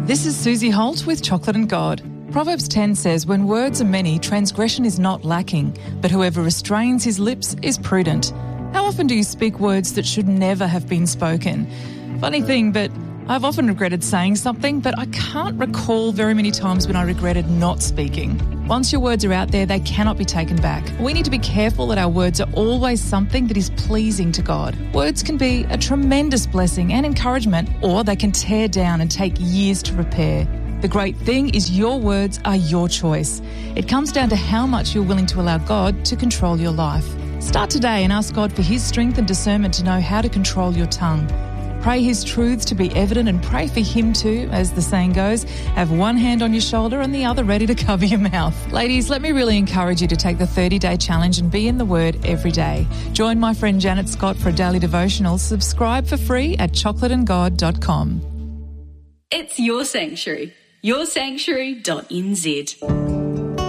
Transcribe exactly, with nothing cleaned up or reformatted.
This is Susie Holt with Chocolate and God. Proverbs ten says, when words are many, transgression is not lacking, but whoever restrains his lips is prudent. How often do you speak words that should never have been spoken? Funny thing, but I've often regretted saying something, but I can't recall very many times when I regretted not speaking. Once your words are out there, they cannot be taken back. We need to be careful that our words are always something that is pleasing to God. Words can be a tremendous blessing and encouragement, or they can tear down and take years to repair. The great thing is your words are your choice. It comes down to how much you're willing to allow God to control your life. Start today and ask God for His strength and discernment to know how to control your tongue. Pray His truths to be evident and pray for Him to, as the saying goes, have one hand on your shoulder and the other ready to cover your mouth. Ladies, let me really encourage you to take the thirty-day challenge and be in the Word every day. Join my friend Janet Scott for a daily devotional. Subscribe for free at chocolate and god dot com. It's your sanctuary. your sanctuary dot n z.